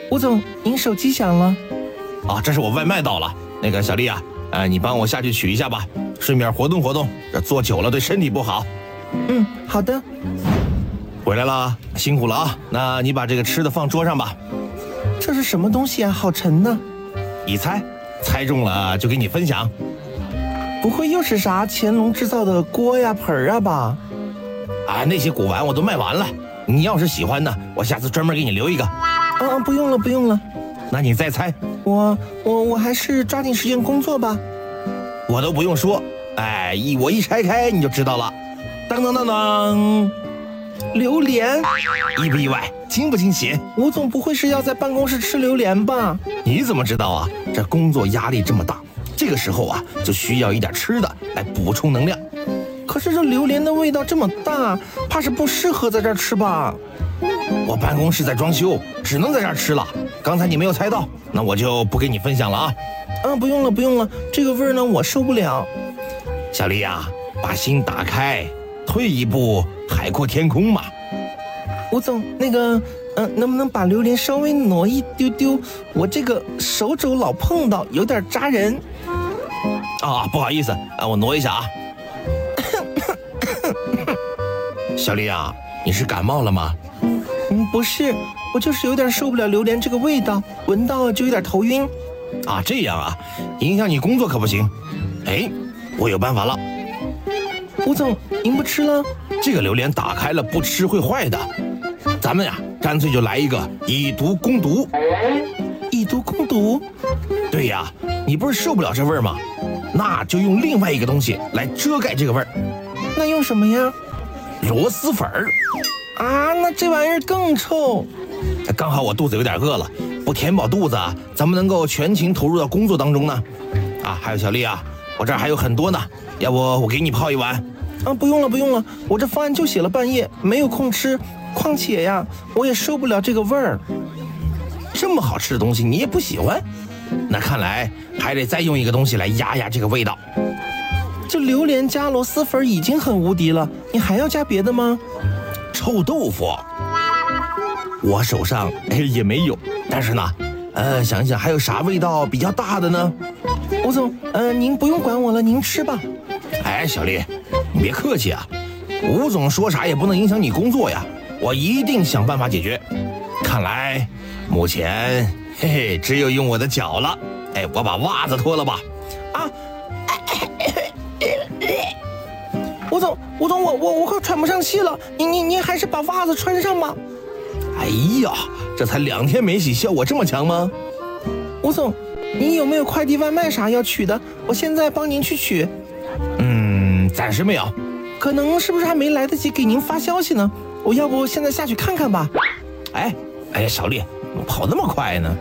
吴总，您手机响了。 啊，这是我外卖到了。那个小丽啊，你帮我下去取一下吧，顺便活动活动，这坐久了对身体不好。 好的。 回来了，辛苦了啊。那你把这个吃的放桌上吧。 这是什么东西啊？好沉呢。 你猜，猜中了就给你分享。 不会又是啥乾隆制造的锅呀盆啊吧？ 那些古玩我都卖完了。你要是喜欢呢，我下次专门给你留一个。 不用了不用了。 那你再猜。 我还是抓紧时间工作吧。 我都不用说，我一拆开你就知道了。当当当当， 榴莲， 意不意外？惊不惊喜？ 吴总不会是要在办公室吃榴莲吧？ 你怎么知道啊？这工作压力这么大，这个时候啊就需要一点吃的来补充能量。 可是这榴莲的味道这么大，怕是不适合在这儿吃吧？ 我办公室在装修，只能在这儿吃了。刚才你没有猜到，那我就不给你分享了啊。 不用了不用了，这个味儿呢我受不了。 小丽啊，把心打开，退一步海阔天空嘛。 吴总，那个能不能把榴莲稍微挪一丢丢？我这个手肘老碰到，有点扎人。 不好意思，我挪一下啊。小丽啊，你是感冒了吗？ 不是，我就是有点受不了榴莲这个味道，闻到就有点头晕。 这样啊，影响你工作可不行。我有办法了。 吴总，您不吃了？ 这个榴莲打开了不吃会坏的，咱们呀干脆就来一个以毒攻毒。 以毒攻毒？ 对呀，你不是受不了这味儿吗？那就用另外一个东西来遮盖这个味儿。 那用什么呀？ 螺蛳粉儿。 那这玩意儿更臭。 刚好我肚子有点饿了，不填饱肚子怎么能够全情投入到工作当中呢？还有小丽啊，我这儿还有很多呢，要不我给你泡一碗？ 不用了不用了，我这方案就写了半夜，没有空吃。况且呀，我也受不了这个味儿。 这么好吃的东西你也不喜欢？那看来还得再用一个东西来压压这个味道。 这榴莲加螺蛳粉已经很无敌了，你还要加别的吗？ 臭豆腐，我手上也没有，但是呢，想一想还有啥味道比较大的呢？ 吴总，您不用管我了，您吃吧。 小丽，你别客气啊，吴总说啥也不能影响你工作呀，我一定想办法解决。看来目前只有用我的脚了。我把袜子脱了吧。 吴总，我快喘不上气了，您还是把袜子穿上吧。 这才2天没洗，效果这么强吗？ 吴总，您有没有快递外卖啥要取的？我现在帮您去取。 暂时没有。 可能是不是还没来得及给您发消息呢？我要不现在下去看看吧。 小丽，怎么跑那么快呢？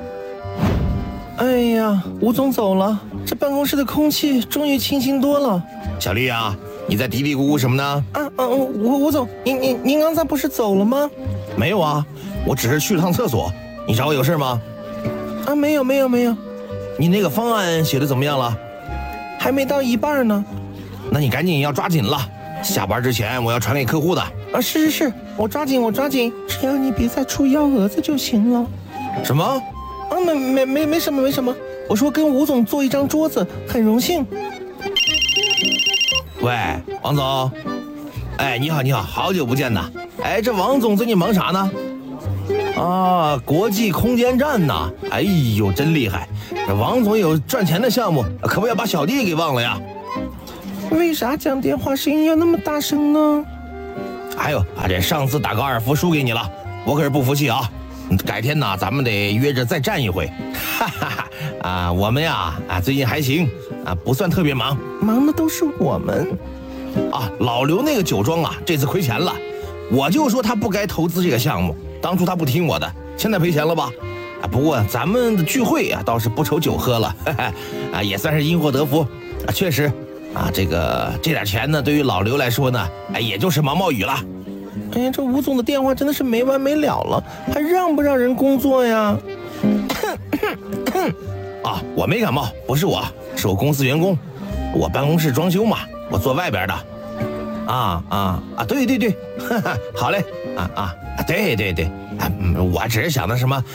吴总走了，这办公室的空气终于清新多了。 小丽啊，你在嘀嘀咕咕什么呢？ 吴总，您刚才不是走了吗？ 没有啊，我只是去了趟厕所。你找我有事吗？ 没有。 你那个方案写的怎么样了？ 还没到一半呢。 那你赶紧要抓紧了，下班之前我要传给客户的。 是，我抓紧，只要你别再出幺蛾子就行了。 什么？ 没什么。我说跟吴总坐一张桌子，很荣幸。 喂，王总。你好，好久不见呐。这王总最近忙啥呢？国际空间站呐。真厉害。这王总有赚钱的项目，可不要把小弟给忘了呀。 为啥讲电话声音要那么大声呢？ 还有这上次打高尔夫输给你了，我可是不服气啊。改天呢，咱们得约着再战一回。我们呀最近还行不算特别忙的都是我们。 老刘那个酒庄这次亏钱了，我就说他不该投资这个项目，当初他不听我的，现在赔钱了吧？不过咱们的聚会倒是不愁酒喝了，也算是因祸得福。确实这点钱呢，对于老刘来说呢，也就是毛毛雨了。 这吴总的电话真的是没完没了了，还让不让人工作呀？ 我没感冒，不是我，是我公司员工，我办公室装修嘛，我坐外边的。对，好嘞，对，我只是想的什么